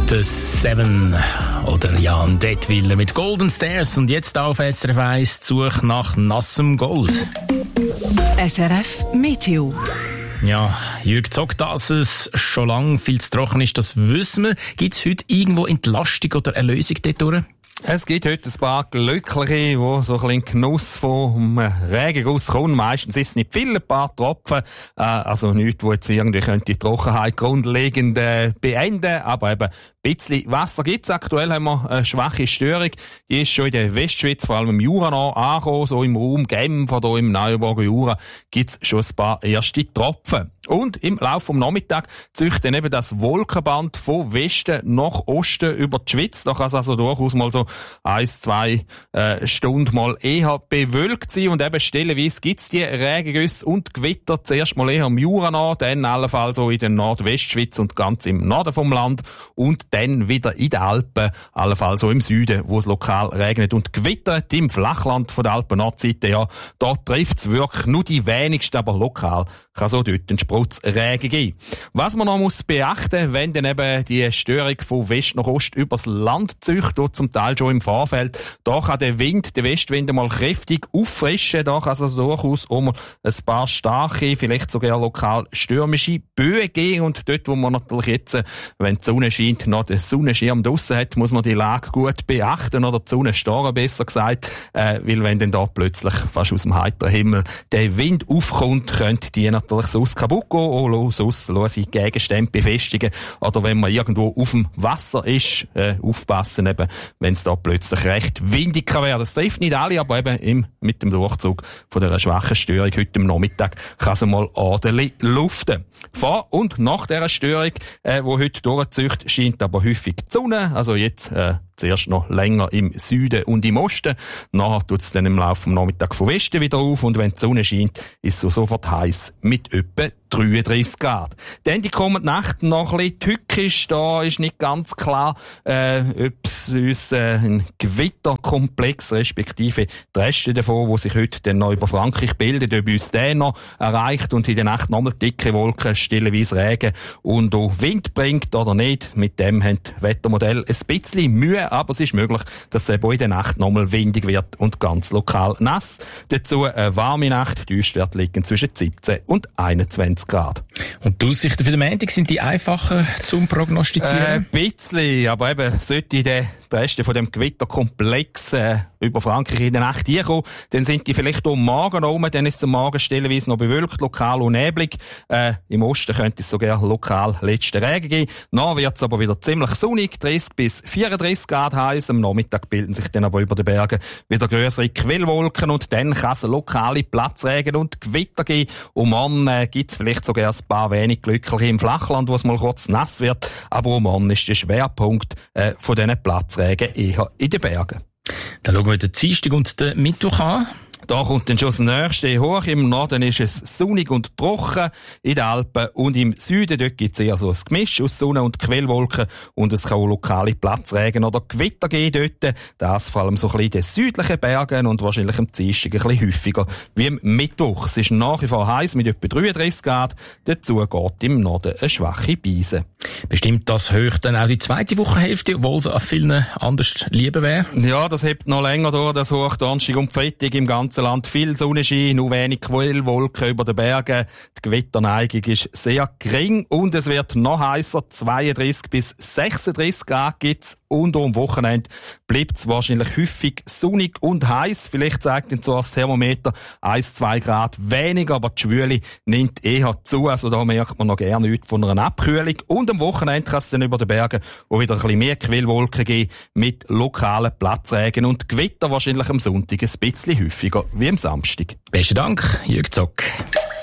The Seven oder Jan Detwiller mit Golden Stairs und jetzt auf SRF 1 Suche nach nassem Gold. SRF Meteo. Ja, Jürg sagt, dass es schon lange viel zu trocken ist, das wissen wir. Gibt es heute irgendwo Entlastung oder Erlösung dort durch? Es gibt heute ein paar Glückliche, die so ein bisschen Genuss vom Regenguss kommen. Meistens ist es nicht viel, ein paar Tropfen. Also nichts, wo jetzt irgendwie die Trockenheit grundlegend beenden. Aber eben ein bisschen Wasser gibt's. Aktuell haben wir eine schwache Störung. Die ist schon in der Westschweiz, vor allem im Jura noch angekommen. So im Raum Genf oder im Neuenburger Jura gibt's schon ein paar erste Tropfen. Und im Laufe vom Nachmittag zieht dann eben das Wolkenband von Westen nach Osten über die Schweiz. Da kann es also durchaus mal so 1-2 Stunden mal eher bewölkt sein. Und eben stellenweise gibt's die Regengüsse und Gewitter zuerst mal eher im Jura nach, dann allenfalls so in der Nordwestschweiz und ganz im Norden vom Land und dann wieder in den Alpen, allenfalls so im Süden, wo es lokal regnet und gewittert. Im Flachland von der Alpen-Nordseite, ja, dort trifft's wirklich nur die wenigsten, aber lokal kann so dort ein Sprotzregen geben. Was man noch muss beachten, wenn dann eben die Störung von West nach Ost übers Land zieht, dort zum Teil schon im Vorfeld, da kann der Westwind mal kräftig auffrischen, da kann es also durchaus auch mal ein paar starke, vielleicht sogar lokal stürmische Böen geben und dort, wo man natürlich jetzt, wenn die Sonne scheint, noch den Sonnenschirm draussen hat, muss man die Lage gut beachten oder die Sonne starren, besser gesagt, weil wenn dann da plötzlich fast aus dem heiteren Himmel der Wind aufkommt, könnte die natürlich sonst kaputt gehen oder sonst lose Gegenstände befestigen oder wenn man irgendwo auf dem Wasser ist, aufpassen eben, wenn es da plötzlich recht windig kann werden. Das trifft nicht alle, aber eben mit dem Durchzug von dieser schwachen Störung heute am Nachmittag kann es mal ordentlich luften. Vor und nach dieser Störung, die heute durchzieht, scheint aber häufig die Sonne, also jetzt zuerst noch länger im Süden und im Osten. Nachher tut es dann im Laufe des Nachmittags von Westen wieder auf und wenn die Sonne scheint, ist es sofort heiß mit etwa 33 Grad. Dann die kommende Nacht noch ein bisschen tückisch. Da ist nicht ganz klar, ob es uns ein Gewitterkomplex, respektive die Reste davon, die sich heute dann noch über Frankreich bilden, ob uns der noch erreicht und in der Nacht nochmal dicke Wolken, stellenweise Regen und auch Wind bringt oder nicht. Mit dem haben die Wettermodelle ein bisschen Mühe, aber es ist möglich, dass es eben in der Nacht nochmal windig wird und ganz lokal nass. Dazu eine warme Nacht. Die Höchstwerte liegen zwischen 17 und 21 Grad. Und die Aussichten für den Montag, sind die einfacher zum Prognostizieren? Ein bisschen, aber eben sollte der Reste von dem Gewitterkomplex über Frankreich in der Nacht kommen, dann sind die vielleicht auch morgen oben, dann ist es am Morgen stellenweise noch bewölkt, lokal und neblig. Im Osten könnte es sogar lokal letzten Regen geben. Dann wird es aber wieder ziemlich sonnig, 30 bis 34 Grad heiß. Am Nachmittag bilden sich dann aber über den Bergen wieder grössere Quellwolken und dann kann es lokale Platzregen und Gewitter geben. Und morgen gibt es vielleicht sogar ein paar wenig Glückliche im Flachland, wo es mal kurz nass wird. Aber auch morgen ist der Schwerpunkt von diesen Platzregen eher in den Bergen. Dann schauen wir den Dienstag und den Mittwoch an. Da kommt dann schon das Nächste hoch. Im Norden ist es sonnig und trocken in den Alpen und im Süden, dort gibt es eher so ein Gemisch aus Sonne und Quellwolken und es kann auch lokale Platzregen oder Gewitter geben dort. Das vor allem so ein bisschen in den südlichen Bergen und wahrscheinlich am Dienstag ein bisschen häufiger wie am Mittwoch. Es ist nach wie vor heiß mit etwa 33 Grad. Dazu geht im Norden eine schwache Brise. Bestimmt das hoch dann auch die zweite Wochenhälfte, obwohl es an vielen anders lieber wäre? Ja, das hebt noch länger durch, das hoch Donnerstag und Freitag im ganzen Land. Viel Sonnenschein, nur wenig Quellwolken über den Bergen. Die Gewitterneigung ist sehr gering und es wird noch heißer. 32 bis 36 Grad gibt's und am Wochenende bleibt es wahrscheinlich häufig sonnig und heiß. Vielleicht zeigt dann zwar das Thermometer 1-2 Grad weniger, aber die Schwüle nimmt eher zu. Also da merkt man noch gerne nichts von einer Abkühlung. Und am Wochenende kann es dann über den Bergen auch wieder ein bisschen mehr Quellwolken geben mit lokalen Platzregen und Gewitter wahrscheinlich am Sonntag ein bisschen häufiger wie am Samstag. Besten Dank, Jürg Zock.